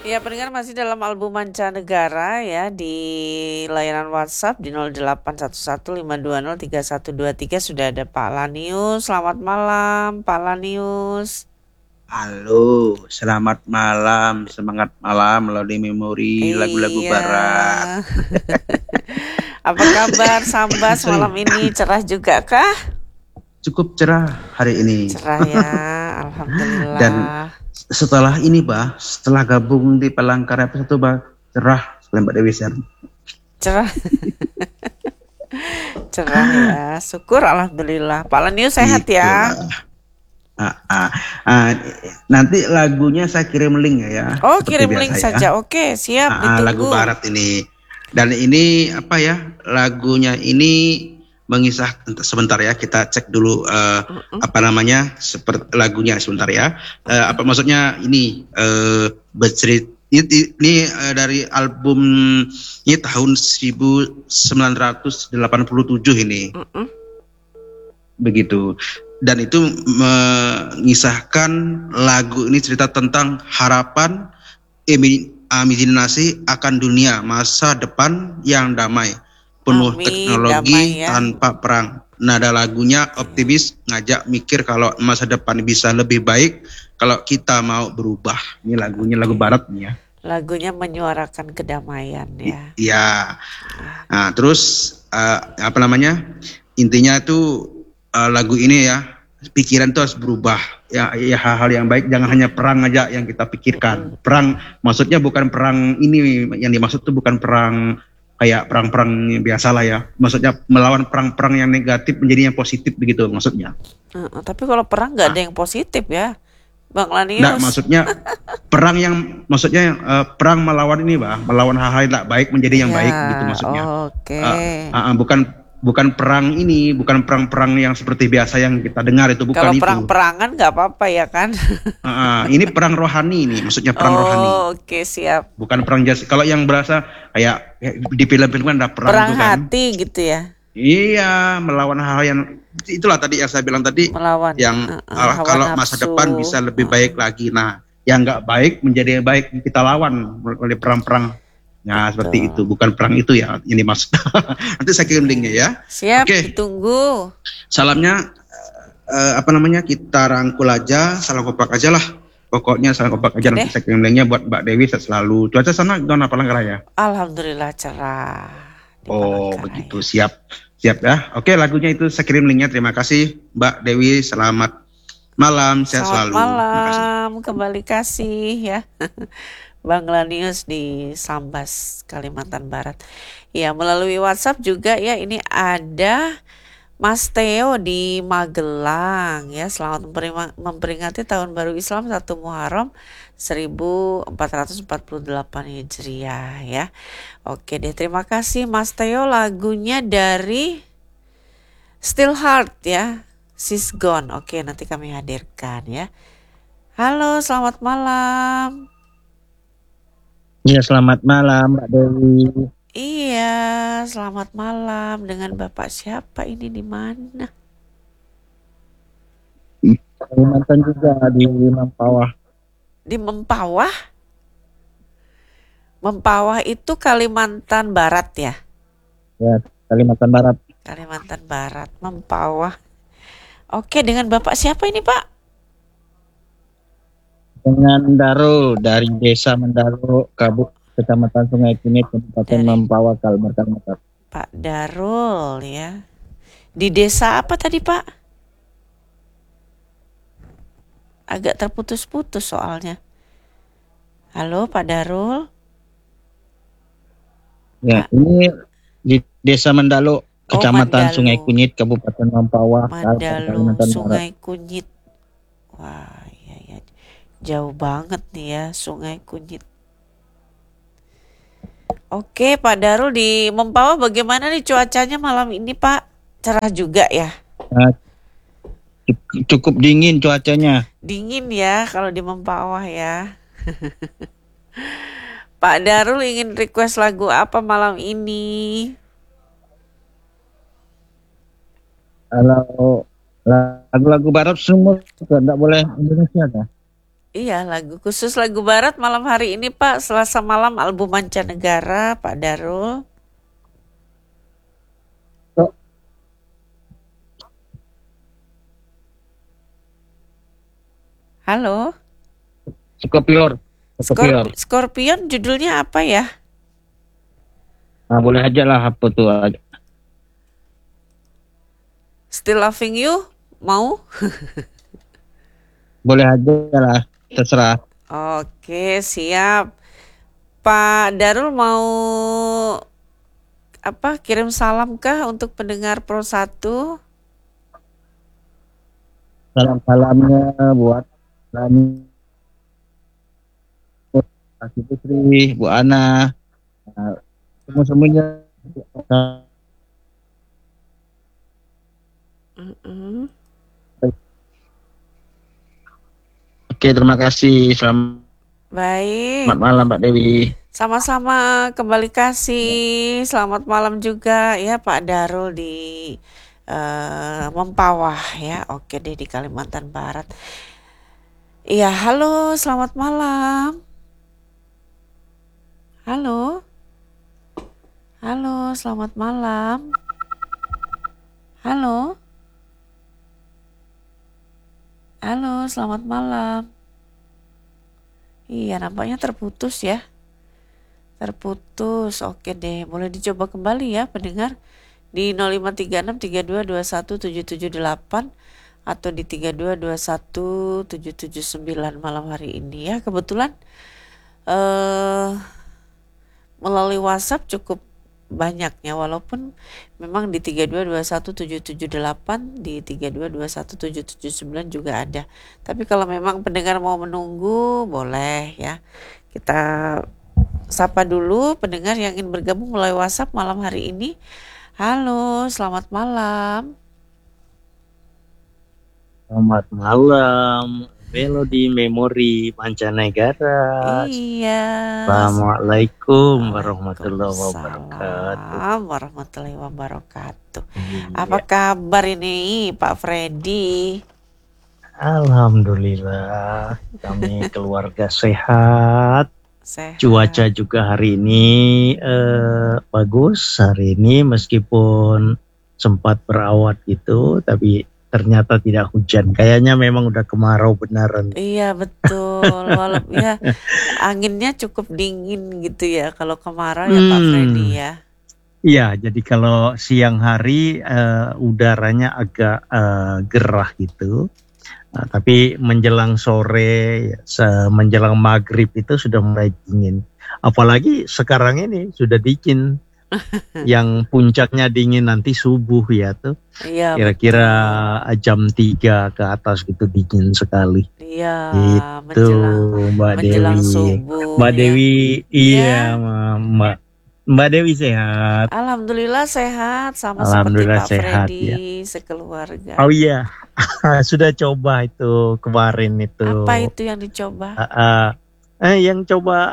Ya, pendengar masih dalam album Mancanegara ya di layanan WhatsApp di 08115203 sudah ada Pak Lanius. Selamat malam, Pak Lanius. Halo, selamat malam, semangat malam melalui memori lagu-lagu Iya. barat. Apa kabar Sambas malam ini? Cerah juga kah? Cukup cerah hari ini. Cerah ya, Dan alhamdulillah. setelah ini, setelah gabung di Palangkaraya Satu, cerah sekali Mbak Dewi Sher. Cerah, cerah ya. Syukur alhamdulillah. Pak Lanius sehat ya. Itulah. Nanti lagunya saya kirim link ya, Oh, seperti kirim biasa link ya. saja. Oke, siap Lagu ditunggu. barat ini. Dan ini apa ya? Lagunya ini mengisah sebentar ya, kita cek dulu apa namanya seperti lagunya sebentar ya. Apa maksudnya ini bercerita ini dari album ini tahun 1987 ini. Begitu. Dan itu mengisahkan lagu ini cerita tentang harapan imajinasi akan dunia masa depan yang damai, penuh Amin, teknologi damai ya. tanpa perang. Nada lagunya optimis, ngajak mikir kalau masa depan bisa lebih baik kalau kita mau berubah. Ini lagunya lagu barat nih ya. Lagunya menyuarakan kedamaian ya. Iya. Nah, terus apa namanya? Intinya itu lagu ini ya, pikiran itu harus berubah. Ya hal-hal yang baik, jangan hanya perang aja yang kita pikirkan. Perang maksudnya bukan perang ini, yang dimaksud itu bukan perang kayak perang-perang biasa lah ya. Maksudnya melawan perang-perang yang negatif menjadi yang positif begitu maksudnya. Tapi kalau perang nggak ada yang positif ya, Bang Enggak, Lanius. maksudnya perang yang maksudnya perang melawan ini, melawan hal-hal yang tak baik menjadi yang baik gitu Ya, maksudnya. oke. Bukan perang ini, bukan perang-perang yang seperti biasa yang kita dengar, itu bukan Kalau itu. perang-perangan nggak apa-apa ya kan? Ini perang rohani ini, maksudnya perang rohani, Oh, oke siap. bukan perang jas. Kalau yang berasa kayak di film-film kan ada perang Perang tuh kan. hati gitu ya, Iya, melawan hal-hal yang itulah tadi yang saya bilang tadi, melawan yang hawa kalau masa nafsu. depan bisa lebih baik lagi. Nah, yang nggak baik menjadi yang baik, kita lawan oleh perang-perang. Nah, seperti itu, Betul. bukan perang itu ya ini maksud. Nanti saya kirim linknya ya. Siap, Oke, ditunggu. salamnya apa namanya, kita rangkul aja, salam kompak aja lah. Pokoknya salam kompak aja, Oke nanti deh. saya kirim linknya buat Mbak Dewi selalu. Cuaca sana gimana Palangkaraya? Alhamdulillah cerah di Oh, begitu, Palangkaraya. siap. Siap ya. Oke, lagunya itu saya kirim linknya. Terima kasih Mbak Dewi. Selamat malam, sehat Selamat selalu. Terima kasih. malam, kembali kasih ya. Bang Lanius di Sambas, Kalimantan Barat. Ya, melalui WhatsApp juga ya, ini ada Mas Theo di Magelang ya. Selamat memperingati Tahun Baru Islam 1 Muharram 1448 Hijriah ya. Oke deh, terima kasih Mas Theo. Lagunya dari Still Heart ya, She's Gone. Oke, nanti kami hadirkan ya. Halo, selamat malam. Iya, selamat malam Mbak Dewi. Iya, selamat malam. Dengan Bapak siapa ini, di mana? Kalimantan juga di Mempawah. Di Mempawah? Mempawah itu Kalimantan Barat ya? Ya, Kalimantan Barat. Kalimantan Barat, Mempawah. Oke, dengan Bapak siapa ini, Pak? Dengan Darul dari Desa Mendaro, Kecamatan Sungai Kunit, Kabupaten Mempawah, Kalimantan Barat. Pak Darul ya. Di desa apa tadi, Pak? Agak terputus-putus soalnya. Halo, Pak Darul. Ya, ini di Desa Mendalo, Kecamatan Sungai Kunyit, Kabupaten Mempawah, Mandalo, Sungai Kunyit. Wah, ya. Jauh banget nih ya, Sungai Kunyit. Oke, Pak Darul, di Mempawah bagaimana nih cuacanya malam ini, Pak? Cerah juga ya? Cukup dingin cuacanya. Dingin ya kalau di Mempawah ya. Pak Darul ingin request lagu apa malam ini? Kalau lagu-lagu barat semua tidak boleh Indonesia kan? Iya, khusus lagu barat malam hari ini Pak, Selasa malam album mancanegara Pak Darul. Oh, Halo, Scorpion. Scorpion. Scorpion judulnya apa ya? Nah, boleh aja lah apa tuh. Still Loving You, mau? Boleh aja lah, terserah. Oke, siap. Pak Darul mau kirim salam kah untuk pendengar Pro 1? Salam-salamnya buat Rani, Kasih Putri, Bu Ana, semua-semuanya. Mm-mm. Oke, terima kasih. Selamat Baik, malam, Mbak Dewi. sama-sama, kembali kasih. Selamat malam juga ya Pak Darul di Mempawah ya. Oke deh, di Kalimantan Barat. Iya, halo, selamat malam. Halo, halo, selamat malam. Halo, halo, selamat malam. Iya, nampaknya terputus ya. Terputus. Oke deh, boleh dicoba kembali ya pendengar di 053632217778 atau di 3221779 malam hari ini ya. Kebetulan melalui WhatsApp cukup banyaknya, walaupun memang di 3221778, di 3221779 juga ada. Tapi kalau memang pendengar mau menunggu, boleh ya. Kita sapa dulu pendengar yang ingin bergabung melalui WhatsApp malam hari ini. Halo, selamat malam. Selamat malam, Melodi Memori Mancanegara. Iya. Assalamualaikum warahmatullahi wabarakatuh. Waalaikumsalam warahmatullahi wabarakatuh. Apa kabar ini Pak Freddy? Alhamdulillah, kami keluarga sehat. Sehat. Cuaca juga hari ini bagus. Hari ini meskipun sempat berawat gitu, tapi ternyata tidak hujan. Kayaknya memang udah kemarau beneran. Iya betul. Walaupun ya anginnya cukup dingin gitu ya kalau kemarau ya Pak Freddy ya. Iya, jadi kalau siang hari udaranya agak gerah gitu. Tapi menjelang sore, menjelang maghrib itu sudah mulai dingin. Apalagi sekarang ini sudah dingin. Yang puncaknya dingin nanti subuh ya tuh. Iya, kira-kira jam 3 ke atas gitu dingin sekali. Iya, Itu Mbak menjelang Dewi. subuh. Mbak ya. Dewi, iya Mbak Dewi sehat. Alhamdulillah sehat, sama Alhamdulillah seperti Pak sehat, Freddy sekeluarga. Oh iya, sudah coba itu kemarin itu. Apa itu yang dicoba? Yang coba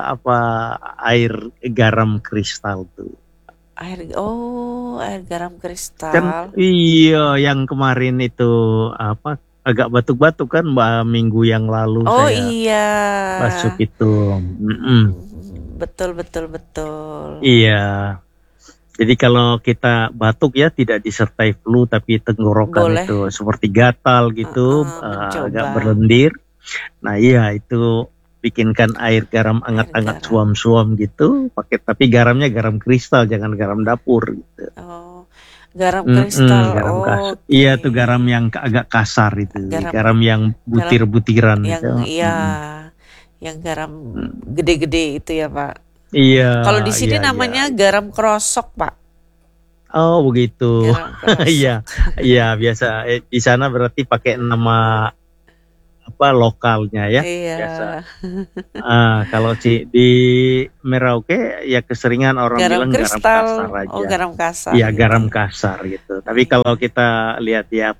air garam kristal tuh. Air garam kristal. Kan iya, yang kemarin itu agak batuk-batuk kan minggu yang lalu saya iya. masuk itu. Betul. Iya. Jadi kalau kita batuk ya tidak disertai flu, tapi tenggorokan Boleh. itu seperti gatal gitu, agak berlendir. Nah iya itu bikinkan air garam hangat-hangat suam-suam gitu, tapi garamnya garam kristal, jangan garam dapur gitu. Oh, garam kristal. Garam kasar. Iya tuh garam yang agak kasar itu, garam yang butir-butiran yang, itu. Iya, yang garam gede-gede itu ya Pak. Iya. Kalau di sini namanya garam krosok Pak. Oh begitu. Garam krosok. Iya biasa. Di sana berarti pakai nama lokalnya ya. Iya. Biasa. Kalau di Merauke ya keseringan orang garam bilang kristal. Garam kasar aja. Oh garam kasar. Iya gitu. Garam kasar gitu. Tapi kalau kita lihat ya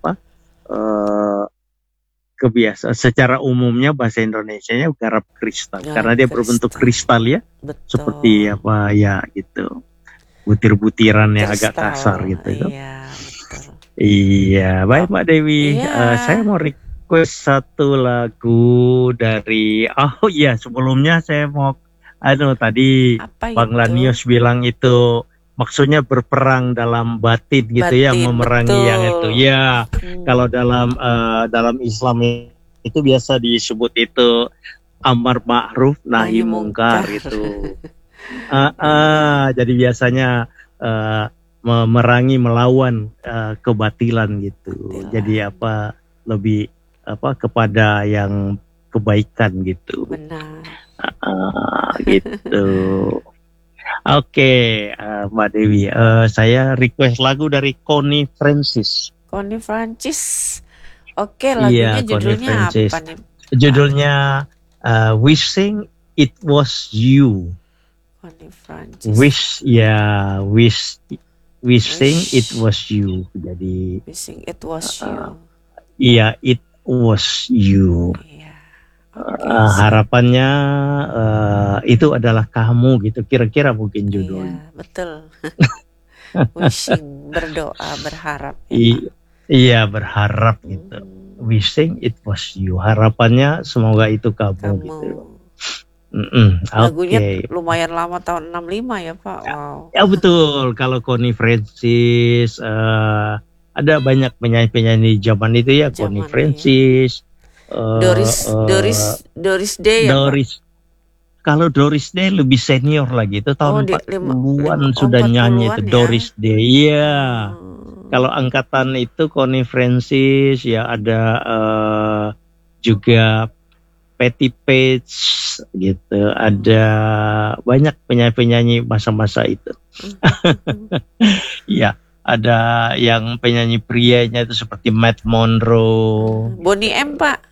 kebiasaan secara umumnya bahasa Indonesianya garam kristal karena dia berbentuk kristal ya. Betul. Seperti ya gitu. Butir-butiran yang agak kasar gitu. Iya, betul. Iya, baik Mbak Dewi. Saya mau request satu lagu dari sebelumnya saya mau tadi Apa Bang itu? Lanius bilang itu maksudnya berperang dalam batin gitu ya, Batin, memerangi yang itu. betul. Ya, kalau dalam Islam itu biasa disebut itu amar ma'ruf nahi Nahi mungkar mungkar. itu. Jadi biasanya memerangi, melawan kebatilan gitu. Kebatilan. Jadi lebih kepada yang kebaikan gitu. Benar. Gitu. Oke, Mbak Dewi, saya request lagu dari Connie Francis. Connie Francis. Oke, lagunya Iya, Connie judulnya Francis. apa nih? Judulnya Wishing It Was You. Connie Francis. Wishing It Was You. Jadi Wishing It Was You. Iya, It Was You. Iya. Harapannya itu adalah kamu gitu, kira-kira mungkin judulnya. Iya, betul. Wishing, berdoa, berharap. Iya, berharap gitu. Wishing It Was You. Harapannya semoga itu kamu. Gitu. Lagunya lumayan lama, tahun 65 ya Pak. Wow. Ya betul. Kalau Connie Francis, ada banyak penyanyi-penyanyi zaman itu ya. Connie Francis. Doris Day ya Pak? Kalau Doris Day lebih senior lagi. Itu tahun 40-an sudah nyanyi itu ya? Doris Day. Iya. Kalau angkatan itu Connie Francis, ya ada juga Patti Page gitu. Ada banyak penyanyi-penyanyi masa-masa itu. Ya, ada yang penyanyi prianya itu seperti Matt Monroe. Bonnie M Pak?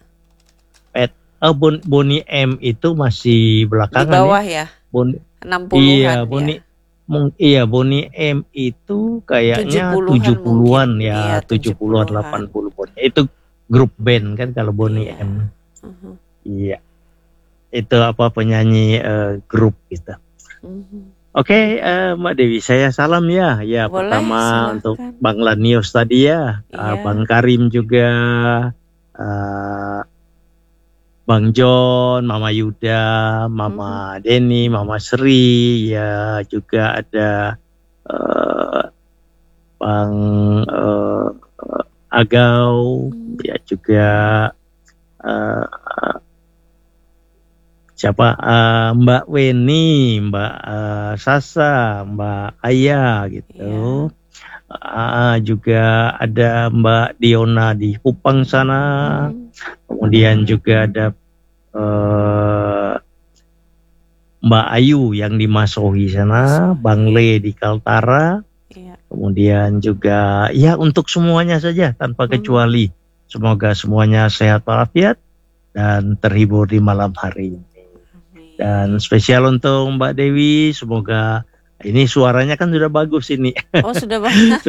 Bonnie M itu masih belakangan. Di bawah ya? 60-an iya, ya? Bonnie M itu kayaknya 70-an ya, 70-an 80-an. Itu grup band kan kalau Bonnie M. Iya. Itu penyanyi grup gitu. Oke, Mbak Dewi, saya salam ya. Ya, boleh, pertama silakan. Untuk Bang Lanius tadi ya, Bang Karim juga, Bang John, Mama Yuda, Mama Denny, Mama Sri, ya juga ada Bang Agau, ya juga Mbak Weni, Mbak Sasa, Mbak Aya gitu. Juga ada Mbak Diona di Kupang sana. Kemudian juga ada Mbak Ayu yang di Masohi sana, Bang Le di Kaltara. Kemudian juga ya untuk semuanya saja tanpa kecuali. Semoga semuanya sehat walafiat dan terhibur di malam hari ini. Dan spesial untuk Mbak Dewi, semoga ini suaranya kan sudah bagus ini. Oh, sudah bagus.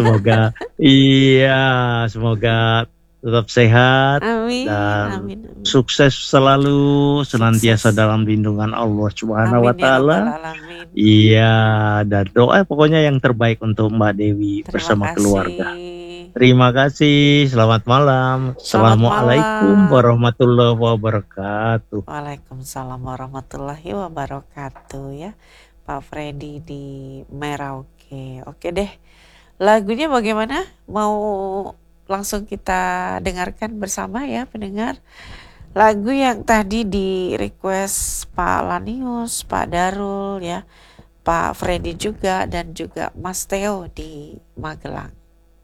Semoga tetap sehat. Amin. Dan sukses selalu, senantiasa dalam lindungan Allah Subhanahu wa taala. Iya, dan doa pokoknya yang terbaik untuk Mbak Dewi bersama keluarga. Terima kasih. Selamat malam. Assalamualaikum warahmatullahi wabarakatuh. Waalaikumsalam warahmatullahi wabarakatuh ya. Pak Freddy di Merauke. Oke deh. Lagunya bagaimana? Mau langsung kita dengarkan bersama ya pendengar. Lagu yang tadi di request Pak Lanius, Pak Darul ya, Pak Freddy juga, dan juga Mas Theo di Magelang.